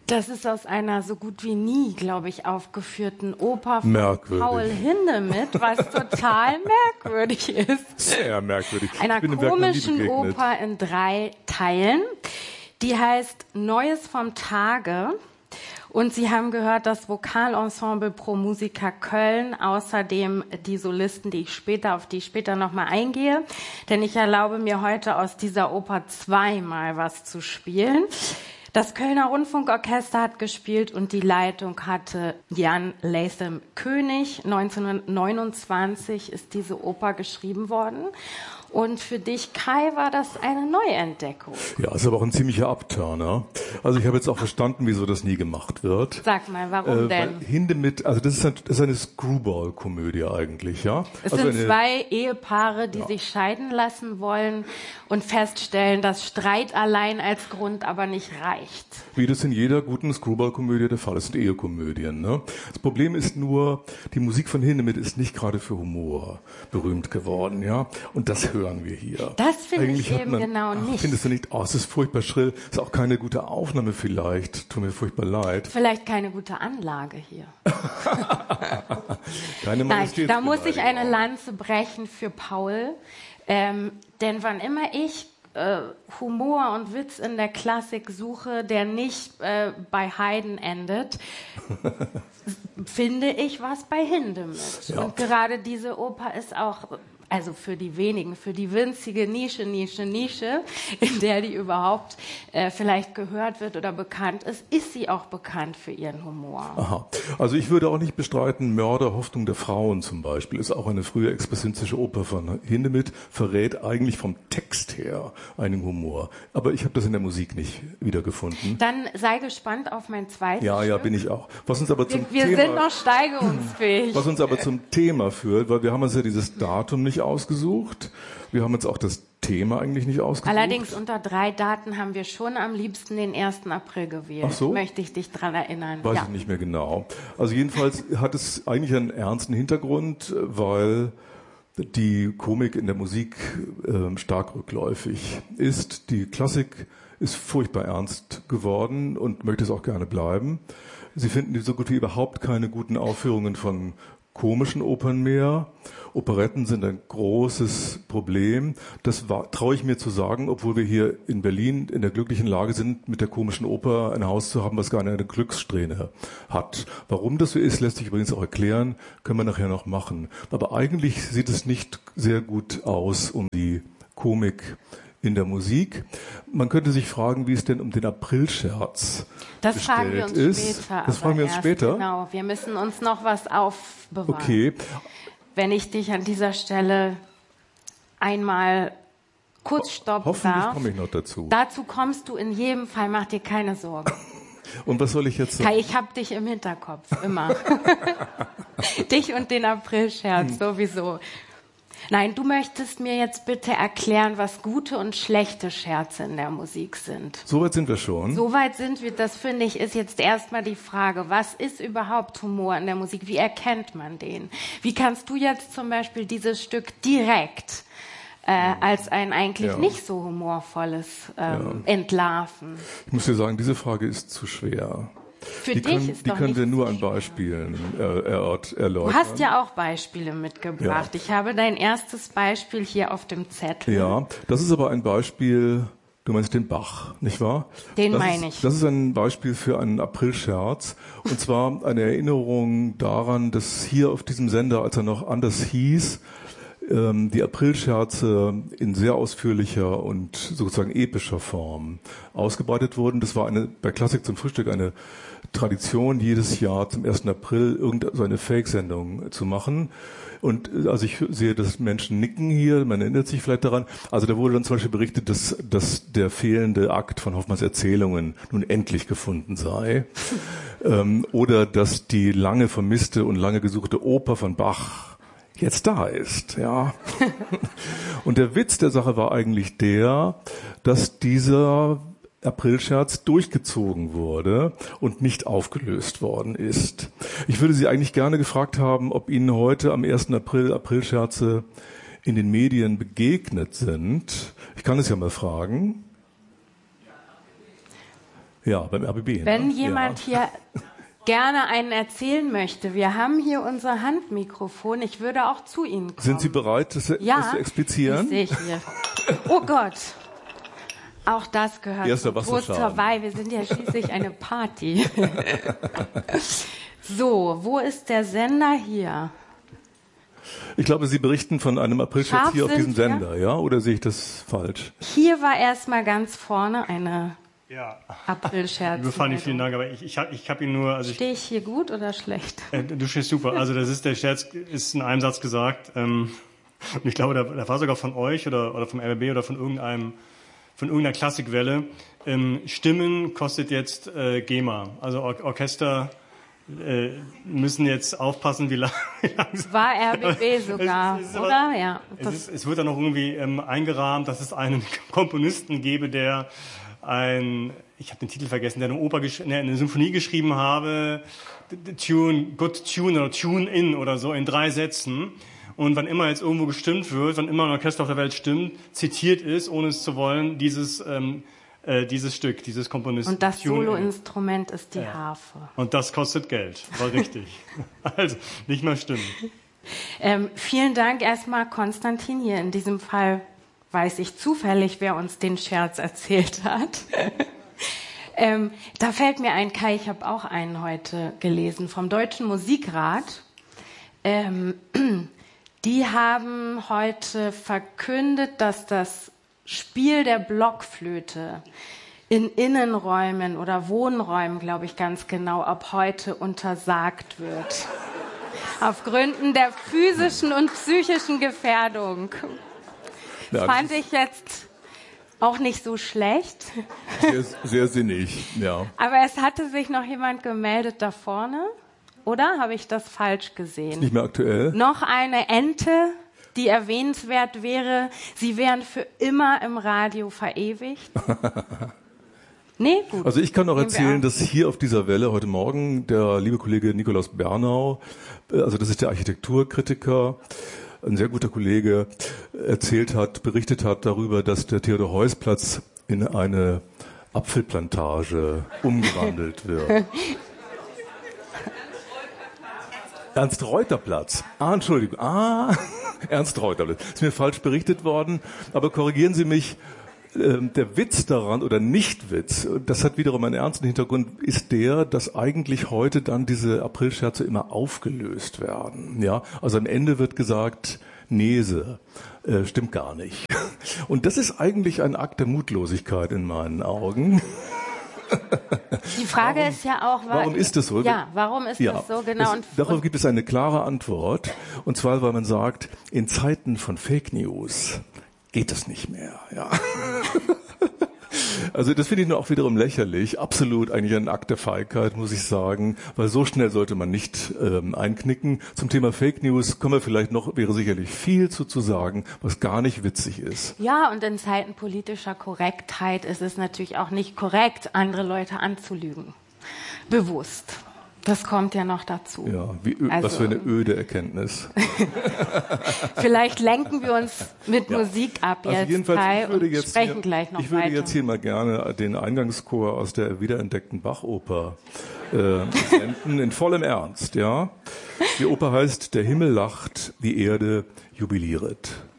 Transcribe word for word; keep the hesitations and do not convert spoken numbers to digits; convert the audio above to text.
Das ist aus einer so gut wie nie, glaube ich, aufgeführten Oper von merkwürdig. Paul Hindemith, was total merkwürdig ist. Sehr merkwürdig. Einer komischen Oper in drei Teilen. Die heißt Neues vom Tage. Und Sie haben gehört, das Vokalensemble Pro Musica Köln, außerdem die Solisten, die ich später, auf die ich später nochmal eingehe. Denn ich erlaube mir heute aus dieser Oper zweimal was zu spielen. Das Kölner Rundfunkorchester hat gespielt und die Leitung hatte Jan Latham König. neunzehnhundertneunundzwanzig ist diese Oper geschrieben worden. Und für dich, Kai, war das eine Neuentdeckung. Ja, ist aber auch ein ziemlicher Upturner. Also ich habe jetzt auch verstanden, wieso das nie gemacht wird. Sag mal, warum äh, denn? Hindemith, also das ist, ein, das ist eine Screwball-Komödie eigentlich, ja. Es also sind eine, zwei Ehepaare, die ja. sich scheiden lassen wollen und feststellen, dass Streit allein als Grund aber nicht reicht. Wie das in jeder guten Screwball-Komödie der Fall ist, sind Ehekomödien. Ne? Das Problem ist nur, die Musik von Hindemith ist nicht gerade für Humor berühmt geworden, ja. Und das hören wir hier. Das finde ich hat eben man, genau ach, nicht. Findest du nicht? Oh, es ist furchtbar schrill. Ist auch keine gute Aufnahme vielleicht. Tut mir furchtbar leid. Vielleicht keine gute Anlage hier. keine Nein, da muss ich eine Majestätsbeleidigung. Lanze brechen für Paul. Ähm, denn wann immer ich äh, Humor und Witz in der Klassik suche, der nicht äh, bei Haydn endet, finde ich was bei Hindemith. Ja. Und gerade diese Oper ist auch, also für die wenigen, für die winzige Nische, Nische, Nische, in der die überhaupt äh, vielleicht gehört wird oder bekannt ist, ist sie auch bekannt für ihren Humor. Aha. Also ich würde auch nicht bestreiten, Mörder, Hoffnung der Frauen zum Beispiel, ist auch eine frühe expressionistische Oper von Hindemith, verrät eigentlich vom Text her einen Humor. Aber ich habe das in der Musik nicht wiedergefunden. Dann sei gespannt auf mein zweites Ja, ja, Stück. bin ich auch. Was uns aber zum Wir, wir Thema, sind noch steigerungsfähig. was uns aber zum Thema führt, weil wir haben uns ja dieses Datum nicht ausgesucht. Wir haben uns auch das Thema eigentlich nicht ausgesucht. Allerdings unter drei Daten haben wir schon am liebsten den ersten April gewählt. Ach so? Möchte ich dich dran erinnern. Weiß ja. ich nicht mehr genau. Also jedenfalls hat es eigentlich einen ernsten Hintergrund, weil die Komik in der Musik äh, stark rückläufig ist. Die Klassik ist furchtbar ernst geworden und möchte es auch gerne bleiben. Sie finden so gut wie überhaupt keine guten Aufführungen von komischen Opern mehr. Operetten sind ein großes Problem. Das war, traue ich mir zu sagen, obwohl wir hier in Berlin in der glücklichen Lage sind, mit der komischen Oper ein Haus zu haben, was gar eine Glückssträhne hat. Warum das so ist, lässt sich übrigens auch erklären, können wir nachher noch machen. Aber eigentlich sieht es nicht sehr gut aus um die Komik in der Musik. Man könnte sich fragen, wie es denn um den Aprilscherz Das bestellt fragen wir uns ist. später. Das fragen wir uns erst, später. Genau, wir müssen uns noch was aufbewahren. Okay. Wenn ich dich an dieser Stelle einmal kurz stoppen Hoffentlich darf. komme ich noch dazu. Dazu kommst du in jedem Fall, mach dir keine Sorgen. Und was soll ich jetzt sagen? Kai, ich hab dich im Hinterkopf, immer. Dich und den Aprilscherz sowieso. Nein, du möchtest mir jetzt bitte erklären, was gute und schlechte Scherze in der Musik sind. Soweit sind wir schon. Soweit sind wir, das finde ich, ist jetzt erstmal die Frage, was ist überhaupt Humor in der Musik? Wie erkennt man den? Wie kannst du jetzt zum Beispiel dieses Stück direkt äh, als ein eigentlich Ja. nicht so humorvolles ähm, Ja. entlarven? Ich muss dir sagen, diese Frage ist zu schwer. Für die dich können, ist die doch können wir nichts nur so an schwer. Beispielen äh, erört, erläutern. Du hast ja auch Beispiele mitgebracht. Ja. Ich habe dein erstes Beispiel hier auf dem Zettel. Ja, das ist aber ein Beispiel, du meinst den Bach, nicht wahr? Den das meine ist, ich. Das ist ein Beispiel für einen Aprilscherz. Und zwar eine Erinnerung daran, dass hier auf diesem Sender, als er noch anders hieß, ähm, die Aprilscherze in sehr ausführlicher und sozusagen epischer Form ausgebreitet wurden. Das war eine bei Klassik zum Frühstück eine Tradition, jedes Jahr zum ersten April irgendeine so eine Fake-Sendung zu machen. Und also ich sehe, dass Menschen nicken hier, man erinnert sich vielleicht daran. Also da wurde dann zum Beispiel berichtet, dass, dass der fehlende Akt von Hoffmanns Erzählungen nun endlich gefunden sei. ähm, oder dass die lange vermisste und lange gesuchte Oper von Bach jetzt da ist, ja. Und der Witz der Sache war eigentlich der, dass dieser Aprilscherz durchgezogen wurde und nicht aufgelöst worden ist. Ich würde Sie eigentlich gerne gefragt haben, ob Ihnen heute am ersten April Aprilscherze in den Medien begegnet sind. Ich kann es ja mal fragen. Ja, beim R B B. Wenn ne? jemand ja. hier gerne einen erzählen möchte, wir haben hier unser Handmikrofon, ich würde auch zu Ihnen kommen. Sind Sie bereit, das, ja, das zu explizieren? Ja, sehe ich hier. Oh Gott. Auch das gehört Erster zum Toast zur Weih. Wir sind ja schließlich eine Party. So, wo ist der Sender hier? Ich glaube, Sie berichten von einem Aprilscherz hier auf diesem wir? Sender, ja? Oder sehe ich das falsch? Hier war erstmal ganz vorne eine ja. Aprilscherz. Liebe Fanny, vielen Dank, aber ich, ich habe ich hab ihn nur... Also Stehe ich hier gut oder schlecht? Äh, du stehst super. Also das ist, der Scherz ist in einem Satz gesagt. Ähm, und ich glaube, der, der war sogar von euch oder, oder vom R B B oder von irgendeinem, von irgendeiner Klassikwelle. Ähm, Stimmen kostet jetzt äh, GEMA. Also Or- Orchester äh, müssen jetzt aufpassen, wie lange... War R B B sogar, es ist, oder? Aber, ja. Es, ist, es wird dann noch irgendwie ähm, eingerahmt, dass es einen Komponisten gebe, der ein, ich habe den Titel vergessen, der eine Oper, gesch- ne, eine Symphonie geschrieben habe, Tune, Good Tune oder Tune In oder so in drei Sätzen. Und wann immer jetzt irgendwo gestimmt wird, wann immer ein Orchester auf der Welt stimmt, zitiert ist, ohne es zu wollen, dieses ähm, äh, dieses Stück, dieses Komponisten. Und das Tune Soloinstrument ist die ja. Harfe. Und das kostet Geld, war richtig. Also nicht mal stimmen. Ähm, vielen Dank erstmal, Konstantin. Hier in diesem Fall weiß ich zufällig, wer uns den Scherz erzählt hat. ähm, da fällt mir ein, Kai, ich habe auch einen heute gelesen vom Deutschen Musikrat. Ähm, die haben heute verkündet, dass das Spiel der Blockflöte in Innenräumen oder Wohnräumen, glaube ich ganz genau, ab heute untersagt wird. Auf Gründen der physischen und psychischen Gefährdung. Ja, Fand ich jetzt auch nicht so schlecht. Sehr, sehr sinnig, ja. Aber es hatte sich noch jemand gemeldet da vorne, oder? Habe ich das falsch gesehen? Nicht mehr aktuell. Noch eine Ente, die erwähnenswert wäre. Sie wären für immer im Radio verewigt. Nee, gut. Also ich kann noch Nehmen wir erzählen, auf. dass hier auf dieser Welle heute Morgen der liebe Kollege Nikolaus Bernau, also das ist der Architekturkritiker, ein sehr guter Kollege, erzählt hat, berichtet hat darüber, dass der Theodor-Heuss-Platz in eine Apfelplantage umgewandelt wird. Ernst-Reuter-Platz. Ah, Entschuldigung. Ah, Ernst-Reuter-Platz. Ist mir falsch berichtet worden, aber korrigieren Sie mich. Der Witz daran oder Nicht-Witz, das hat wiederum einen ernsten Hintergrund, ist der, dass eigentlich heute dann diese Aprilscherze immer aufgelöst werden. Ja, also am Ende wird gesagt, Nese, äh, stimmt gar nicht. Und das ist eigentlich ein Akt der Mutlosigkeit in meinen Augen. Die Frage warum, ist ja auch, wa- warum ist das so? Ja, warum ist ja, das so genau? Es, und, darauf und gibt es eine klare Antwort, und zwar, weil man sagt, in Zeiten von Fake News geht das nicht mehr, ja. Also das finde ich nur auch wiederum lächerlich. Absolut eigentlich ein Akt der Feigheit, muss ich sagen, weil so schnell sollte man nicht ähm, einknicken. Zum Thema Fake News kommen wir vielleicht noch, wäre sicherlich viel zu, zu sagen, was gar nicht witzig ist. Ja, und in Zeiten politischer Korrektheit ist es natürlich auch nicht korrekt, andere Leute anzulügen. Bewusst. Das kommt ja noch dazu. Ja, wie ö- Also, was für eine öde Erkenntnis. Vielleicht lenken wir uns mit Ja. Musik ab Also jetzt, jedenfalls, Kai, ich würde und jetzt sprechen hier, gleich noch Ich würde weiter. jetzt hier mal gerne den Eingangschor aus der wiederentdeckten Bach-Oper äh, senden, in vollem Ernst, ja. Die Oper heißt Der Himmel lacht, die Erde jubiliert.